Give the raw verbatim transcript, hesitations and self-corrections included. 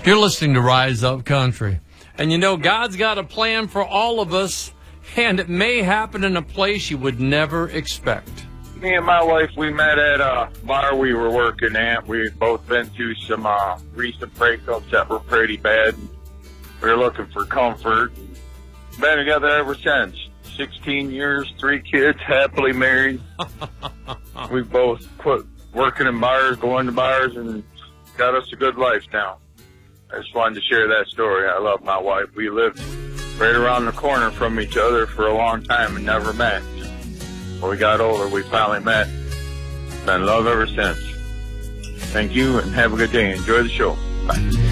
You're listening to Rise Up Country. And you know, God's got a plan for all of us, and it may happen in a place you would never expect. Me and my wife, we met at a bar we were working at. We've both been through some uh, recent breakups that were pretty bad. We were looking for comfort. Been together ever since. sixteen years, three kids, happily married. We both quit working in bars, going to bars, and got us a good life now. I just wanted to share that story. I love my wife. We lived right around the corner from each other for a long time and never met. When we got older, we finally met. Been in love ever since. Thank you, and have a good day. Enjoy the show. Bye.